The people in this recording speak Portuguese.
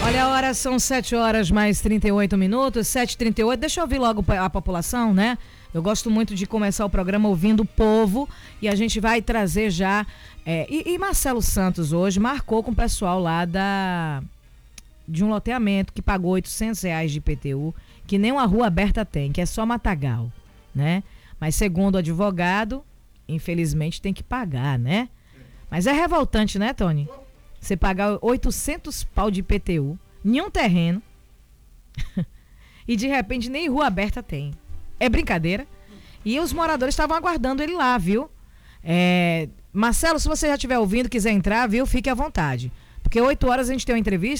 Olha, a hora são 7 horas mais 38 minutos, 7h38. Deixa eu ouvir logo a população, né? Eu gosto muito de começar o programa ouvindo o povo e a gente vai trazer já... E Marcelo Santos hoje marcou com o pessoal lá de um loteamento que pagou R$800 de IPTU, que nem uma rua aberta tem, que é só matagal, né? Mas segundo o advogado, infelizmente tem que pagar, né? Mas é revoltante, né, Tony? Você pagar 800 pau de IPTU em um terreno e de repente nem rua aberta tem. É brincadeira. E os moradores estavam aguardando ele lá, viu? Marcelo, se você já estiver ouvindo, quiser entrar, viu? Fique à vontade. Porque 8 horas a gente tem uma entrevista.